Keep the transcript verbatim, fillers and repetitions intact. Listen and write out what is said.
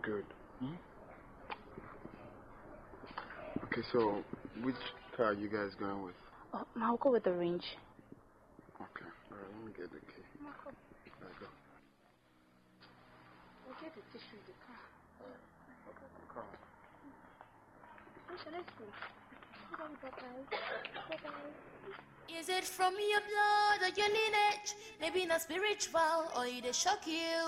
Good. Hmm? Okay, so which car are you guys going with? Oh, I'll go with the Range. Okay, alright, let me get the key. Marco. Alright, go. We'll get the tissue in the car. Okay, come. Okay, let's go. Bye-bye. Bye-bye. Is it from your blood or your lineage? Maybe not spiritual, or it shock you.